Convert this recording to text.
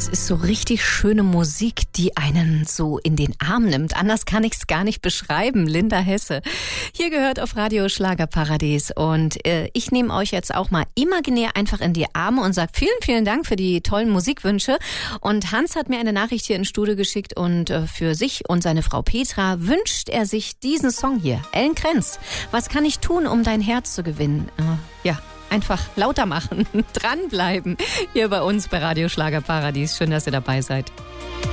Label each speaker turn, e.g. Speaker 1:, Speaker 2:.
Speaker 1: Das ist so richtig schöne Musik, die einen so in den Arm nimmt. Anders kann ich es gar nicht beschreiben. Linda Hesse. Hier gehört auf Radio Schlagerparadies. Und ich nehme euch jetzt auch mal imaginär einfach in die Arme und sage vielen, vielen Dank für die tollen Musikwünsche. Und Hans hat mir eine Nachricht hier ins Studio geschickt und für sich und seine Frau Petra wünscht er sich diesen Song hier. Ellen Krenz, was kann ich tun, um dein Herz zu gewinnen? Einfach lauter machen, dranbleiben. Hier bei uns bei Radio Schlagerparadies. Schön, dass ihr dabei seid.